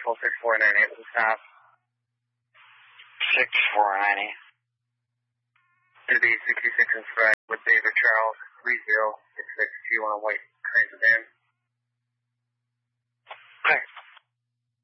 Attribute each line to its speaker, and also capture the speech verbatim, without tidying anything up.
Speaker 1: full six four nine eight, what's stop?
Speaker 2: six four nine eight.
Speaker 1: To be sixty-six and Fred with David Charles, three zero six six G one White Transit Van.